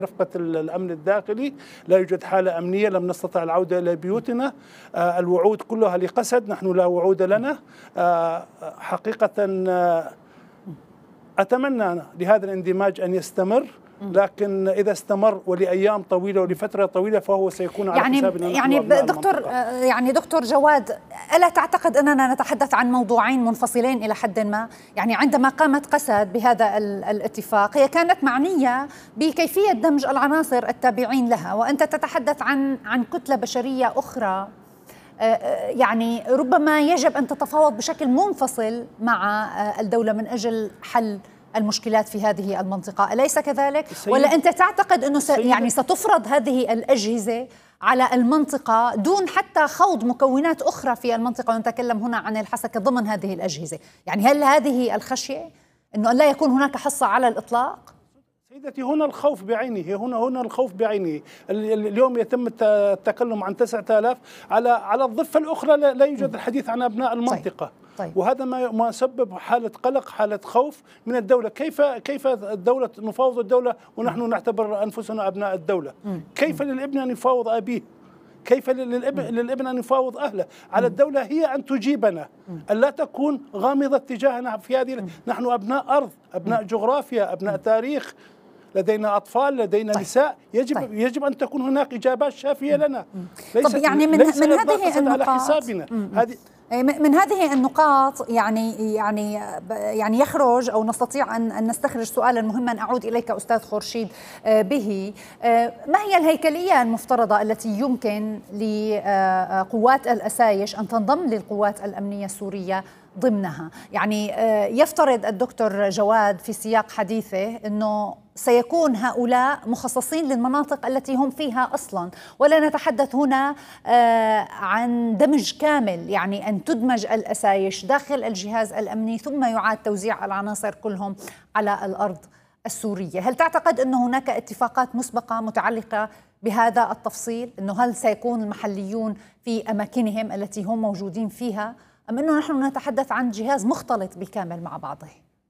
رفقة الأمن الداخلي، لا يوجد حالة أمنية، لم نستطع العودة إلى بيوتنا. الوعود كلها لقسد، نحن لا وعود لنا. حقيقة أتمنى لهذا الاندماج أن يستمر، لكن إذا استمر ولأيام طويلة ولفترة طويلة فهو سيكون على حسابنا. يعني دكتور جواد، ألا تعتقد أننا نتحدث عن موضوعين منفصلين إلى حد ما؟ يعني عندما قامت قسد بهذا الاتفاق هي كانت معنية بكيفية دمج العناصر التابعين لها، وأنت تتحدث عن كتلة بشرية أخرى. يعني ربما يجب أن تتفاوض بشكل منفصل مع الدولة من أجل حل المشكلات في هذه المنطقة، أليس كذلك؟ ولا أنت تعتقد أنه يعني ستفرض هذه الأجهزة على المنطقة دون حتى خوض مكونات أخرى في المنطقة، ونتكلم هنا عن الحسكة ضمن هذه الأجهزة؟ يعني هل هذه الخشية أنه لا يكون هناك حصة على الإطلاق؟ سيدتي، هنا الخوف بعينه، هنا الخوف بعينه. اليوم يتم التكلم عن 9000 على الضفة الأخرى لا يوجد الحديث عن أبناء المنطقة. طيب. وهذا ما يسبب حالة قلق، حالة خوف من الدولة. كيف الدولة نفاوض الدولة ونحن نعتبر أنفسنا أبناء الدولة؟ كيف للابن أن يفاوض أبيه؟ كيف للابن أن يفاوض أهله؟ على الدولة هي أن تجيبنا، أن لا تكون غامضة تجاهنا في هذه. نحن أبناء أرض، أبناء جغرافيا، أبناء تاريخ، لدينا أطفال، لدينا نساء. يجب أن تكون هناك إجابات شافية لنا. طب يعني من هذه النقاط على حسابنا. من هذه النقاط يعني يخرج أو نستطيع أن نستخرج سؤالا مهما أعود إليك أستاذ خورشيد به. ما هي الهيكلية المفترضة التي يمكن لقوات الأسايش أن تنضم للقوات الأمنية السورية ضمنها؟ يعني يفترض الدكتور جواد في سياق حديثه أنه سيكون هؤلاء مخصصين للمناطق التي هم فيها أصلا، ولا نتحدث هنا عن دمج كامل، يعني أن تدمج الأسايش داخل الجهاز الأمني ثم يعاد توزيع العناصر كلهم على الأرض السورية. هل تعتقد أن هناك اتفاقات مسبقة متعلقة بهذا التفصيل، أنه هل سيكون المحليون في أماكنهم التي هم موجودين فيها، أم أنه نحن نتحدث عن جهاز مختلط بالكامل مع بعضه؟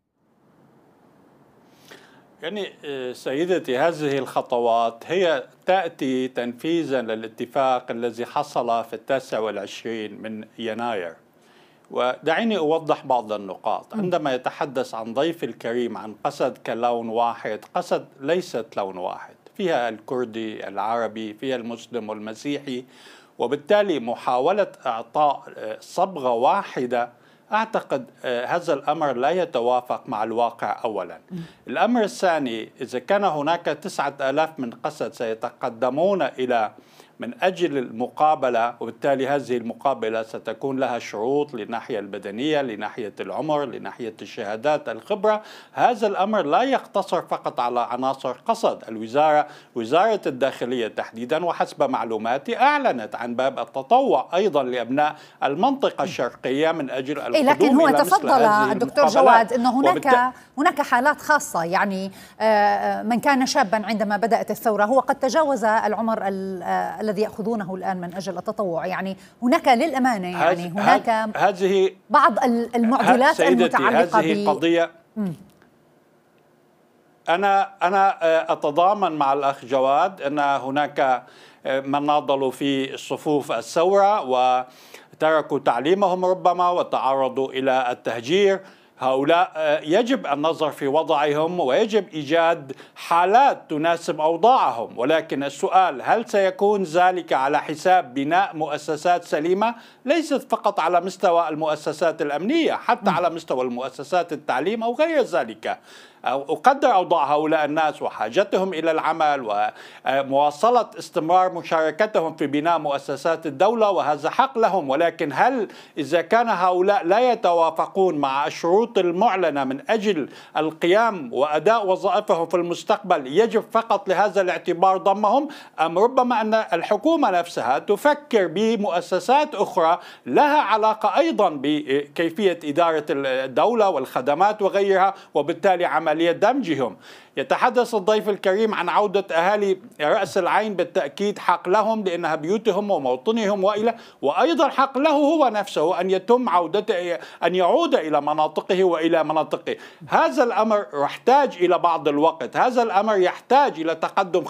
يعني سيدتي، هذه الخطوات هي تأتي تنفيذا للاتفاق الذي حصل في 29 من يناير. ودعيني أوضح بعض النقاط. عندما يتحدث عن ضيف الكريم عن قسد كلون واحد، قسد ليست لون واحد، فيها الكردي، العربي، فيها المسلم والمسيحي، وبالتالي محاولة إعطاء صبغة واحدة أعتقد هذا الأمر لا يتوافق مع الواقع أولا. الأمر الثاني، إذا كان هناك 9000 من قسد سيتقدمون إلى من أجل المقابلة، وبالتالي هذه المقابلة ستكون لها شروط للناحية البدنية، لناحية العمر، لناحية الشهادات، الخبرة. هذا الأمر لا يقتصر فقط على عناصر قسد. وزارة الداخلية تحديدا وحسب معلوماتي أعلنت عن باب التطوع أيضا لأبناء المنطقة الشرقية من أجل القدوم. لكن هو تفضل الدكتور جواد أنه هناك حالات خاصة، يعني من كان شابا عندما بدأت الثورة هو قد تجاوز العمر الذي يأخذونه الآن من أجل التطوع. يعني هناك للأمانة يعني هناك هذه بعض المعضلات المتعلقة هذه قضية. أنا أتضامن مع الأخ جواد أن هناك من ناضلوا في صفوف الثورة وتركوا تعليمهم ربما وتعرضوا إلى التهجير. هؤلاء يجب النظر في وضعهم ويجب إيجاد حالات تناسب أوضاعهم، ولكن السؤال هل سيكون ذلك على حساب بناء مؤسسات سليمة؟ ليست فقط على مستوى المؤسسات الأمنية، حتى على مستوى المؤسسات التعليم أو غير ذلك. أقدر أوضاع هؤلاء الناس وحاجتهم إلى العمل ومواصلة استمرار مشاركتهم في بناء مؤسسات الدولة، وهذا حق لهم، ولكن هل إذا كان هؤلاء لا يتوافقون مع الشروط المعلنة من أجل القيام وأداء وظائفهم في المستقبل يجب فقط لهذا الاعتبار ضمهم، أم ربما أن الحكومة نفسها تفكر بمؤسسات أخرى لها علاقة أيضا بكيفية إدارة الدولة والخدمات وغيرها، وبالتالي عمل عملية دمجهم. يتحدث الضيف الكريم عن عودة أهالي رأس العين، بالتأكيد حق لهم لأنها بيوتهم وموطنهم، وأيضا حق له هو نفسه أن يتم عودته، أن يعود إلى مناطقه وإلى مناطقه. هذا الأمر يحتاج إلى بعض الوقت، هذا الأمر يحتاج إلى تقدم